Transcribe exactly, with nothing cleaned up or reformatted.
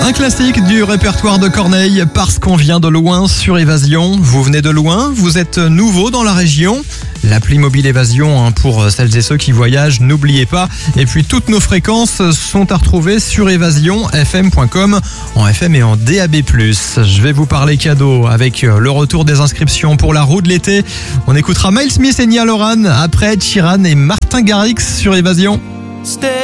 Un classique du répertoire de Corneille, parce qu'on vient de loin sur Évasion. Vous venez de loin, vous êtes nouveau dans la région. L'appli mobile Évasion, hein, pour celles et ceux qui voyagent, n'oubliez pas. Et puis toutes nos fréquences sont à retrouver sur évasion f m point com en F M et en D A B plus. Je vais vous parler cadeau avec le retour des inscriptions pour la roue de l'été. On écoutera Miles Smith et Niall Horan après Ed Sheeran et Martin Garrix sur Évasion.